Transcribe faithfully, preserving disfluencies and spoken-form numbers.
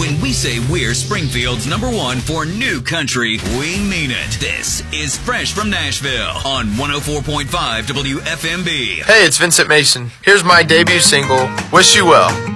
When we say we're Springfield's number one for new country, we mean it. This is Fresh from Nashville on one oh four point five W F M B. Hey, it's Vincent Mason. Here's my debut single, Wish You Well.